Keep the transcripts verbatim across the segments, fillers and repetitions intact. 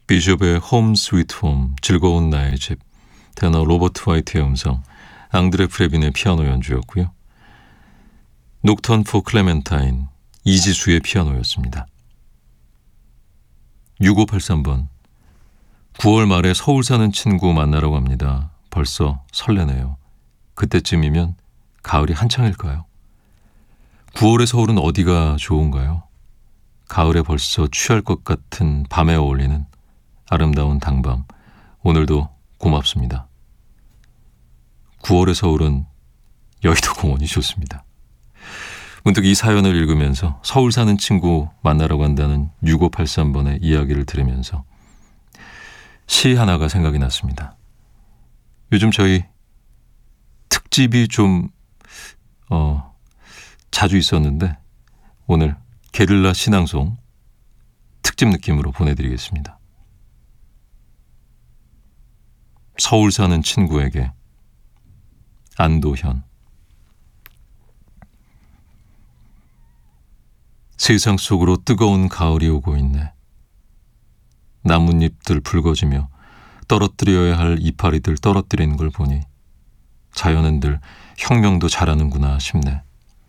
비숍의 홈 스위트 홈, 즐거운 나의 집, 테너 로버트 화이트의 음성, 앙드레 프레빈의 피아노 연주였고요. 녹턴 포 클레멘타인, 이지수의 피아노였습니다. 육오팔삼 번, 구월 말에 서울 사는 친구 만나러 갑니다. 벌써 설레네요. 그때쯤이면 가을이 한창일까요? 구월의 서울은 어디가 좋은가요? 가을에 벌써 취할 것 같은 밤에 어울리는 아름다운 당밤, 오늘도 고맙습니다. 구월의 서울은 여의도 공원이 좋습니다. 문득 이 사연을 읽으면서 서울 사는 친구 만나러 간다는 육오팔삼 번의 이야기를 들으면서 시 하나가 생각이 났습니다. 요즘 저희 특집이 좀 어, 자주 있었는데 오늘 게릴라 신앙송 특집 느낌으로 보내드리겠습니다. 서울 사는 친구에게, 안도현. 세상 속으로 뜨거운 가을이 오고 있네. 나뭇잎들 붉어지며 떨어뜨려야 할 이파리들 떨어뜨리는 걸 보니 자연은 늘 혁명도 잘하는구나 싶네.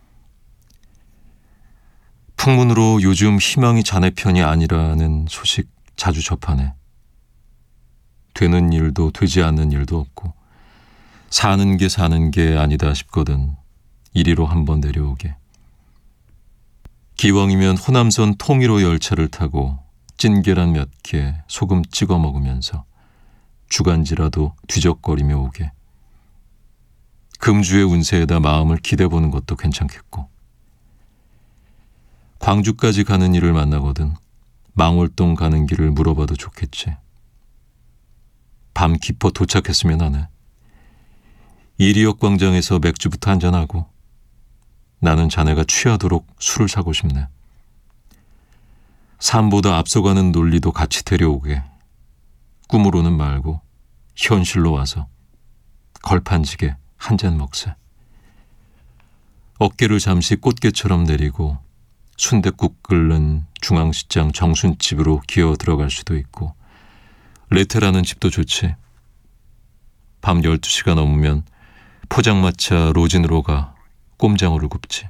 풍문으로 요즘 희망이 자네 편이 아니라는 소식 자주 접하네. 되는 일도 되지 않는 일도 없고 사는 게 사는 게 아니다 싶거든 이리로 한번 내려오게. 기왕이면 호남선 통일호 열차를 타고 찐계란 몇 개 소금 찍어 먹으면서 주간지라도 뒤적거리며 오게. 금주의 운세에다 마음을 기대보는 것도 괜찮겠고. 광주까지 가는 일을 만나거든 망월동 가는 길을 물어봐도 좋겠지. 밤 깊어 도착했으면 하네. 이리역 광장에서 맥주부터 한잔하고 나는 자네가 취하도록 술을 사고 싶네. 삶보다 앞서가는 논리도 같이 데려오게. 꿈으로는 말고 현실로 와서 걸판지게 한 잔 먹세. 어깨를 잠시 꽃게처럼 내리고 순댓국 끓는 중앙시장 정순집으로 기어 들어갈 수도 있고 레테라는 집도 좋지. 밤 열두 시가 넘으면 포장마차 로진으로 가 꼼장어를 굽지.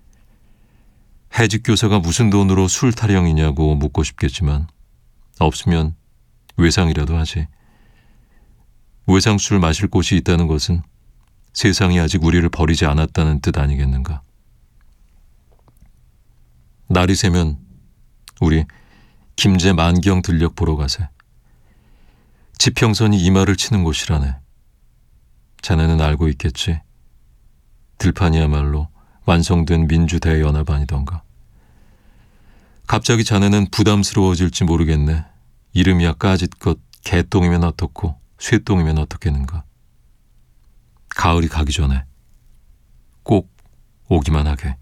해직 교사가 무슨 돈으로 술 타령이냐고 묻고 싶겠지만 없으면 외상이라도 하지. 외상술 마실 곳이 있다는 것은 세상이 아직 우리를 버리지 않았다는 뜻 아니겠는가. 날이 새면 우리 김제 만경 들녘 보러 가세. 지평선이 이마를 치는 곳이라네. 자네는 알고 있겠지. 들판이야말로 완성된 민주대연합 아니던가. 갑자기 자네는 부담스러워질지 모르겠네. 이름이야 까짓것 개똥이면 어떻고 쇠똥이면 어떻겠는가. 가을이 가기 전에 꼭 오기만 하게.